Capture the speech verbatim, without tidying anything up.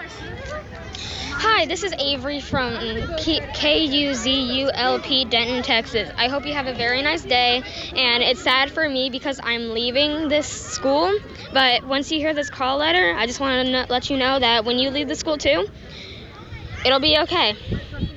Hi, this is Avery from K U Z U L P Denton, Texas. I hope you have a very nice day, and it's sad for me because I'm leaving this school, but once you hear this call letter, I just want to let you know that when you leave the school too, it'll be okay.